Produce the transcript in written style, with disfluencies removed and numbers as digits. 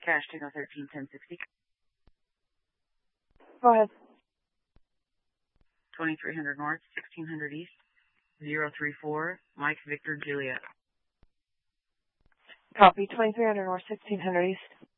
Cash Tango 131060. Go ahead. 2300 North, 1600 East, 034, Mike Victor Juliet. Copy. 2300 North, 1600 East.